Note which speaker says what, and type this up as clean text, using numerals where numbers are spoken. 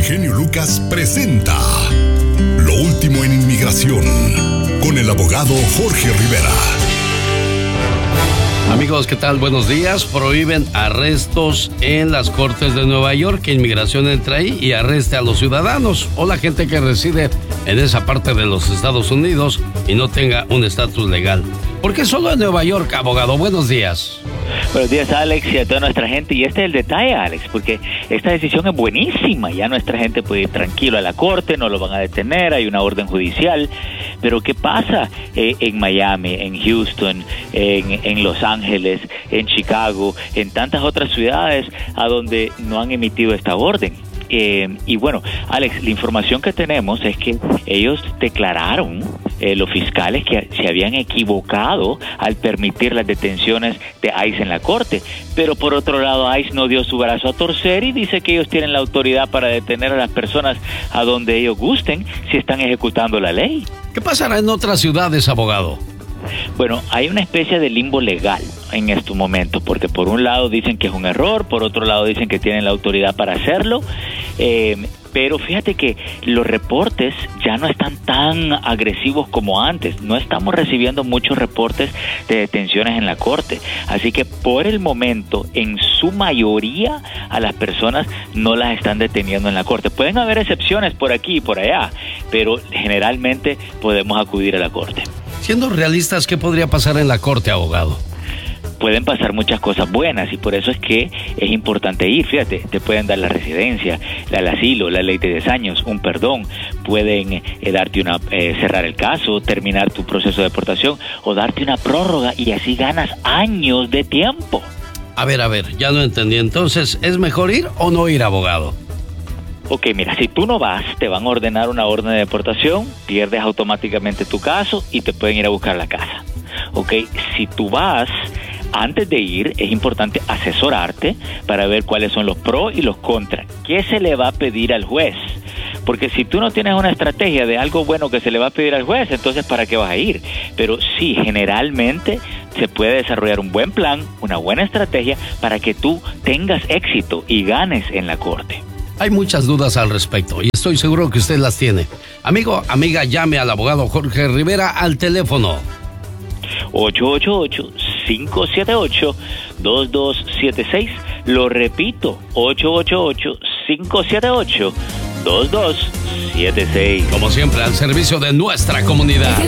Speaker 1: genio Lucas presenta Lo último en inmigración con el abogado Jorge Rivera.
Speaker 2: Amigos, ¿qué tal? Buenos días. Prohíben arrestos en las cortes de Nueva York, que inmigración entre ahí y arreste a los ciudadanos o la gente que reside en esa parte de los Estados Unidos y no tenga un estatus legal. ¿Por qué solo en Nueva York, abogado? Buenos días.
Speaker 3: Buenos días, Alex, y a toda nuestra gente. Y este es el detalle, Alex, porque esta decisión es buenísima. Ya nuestra gente puede ir tranquilo a la corte, no lo van a detener, hay una orden judicial. Pero ¿qué pasa en Miami, en Houston, en Los Ángeles, en Chicago, en tantas otras ciudades a donde no han emitido esta orden? Y bueno, Alex, la información que tenemos es que ellos declararon, los fiscales, que se habían equivocado al permitir las detenciones de ICE en la corte, pero por otro lado ICE no dio su brazo a torcer y dice que ellos tienen la autoridad para detener a las personas a donde ellos gusten si están ejecutando la ley.
Speaker 2: ¿Qué pasará en otras ciudades, abogado?
Speaker 3: Bueno, hay una especie de limbo legal en estos momentos, porque por un lado dicen que es un error, por otro lado dicen que tienen la autoridad para hacerlo, pero fíjate que los reportes ya no están tan agresivos como antes. No estamos recibiendo muchos reportes de detenciones en la corte, así que por el momento, en su mayoría, a las personas no las están deteniendo en la corte. Pueden haber excepciones por aquí y por allá, pero generalmente podemos acudir a la corte.
Speaker 2: Siendo realistas, ¿qué podría pasar en la corte, abogado?
Speaker 3: Pueden pasar muchas cosas buenas y por eso es que es importante ir. Fíjate, te pueden dar la residencia, el asilo, la ley de 10 años, un perdón, pueden darte cerrar el caso, terminar tu proceso de deportación o darte una prórroga y así ganas años de tiempo.
Speaker 2: A ver, ya no entendí. Entonces, ¿es mejor ir o no ir, abogado?
Speaker 3: Ok, mira, si tú no vas, te van a ordenar una orden de deportación, pierdes automáticamente tu caso y te pueden ir a buscar a la casa. Ok, si tú vas, antes de ir es importante asesorarte para ver cuáles son los pros y los contras. ¿Qué se le va a pedir al juez? Porque si tú no tienes una estrategia de algo bueno que se le va a pedir al juez, entonces ¿para qué vas a ir? Pero sí, generalmente se puede desarrollar un buen plan, una buena estrategia para que tú tengas éxito y ganes en la corte.
Speaker 2: Hay muchas dudas al respecto y estoy seguro que usted las tiene. Amigo, amiga, llame al abogado Jorge Rivera al teléfono
Speaker 3: 888-578-2276. Lo repito, 888-578-2276.
Speaker 2: Como siempre, al servicio de nuestra comunidad.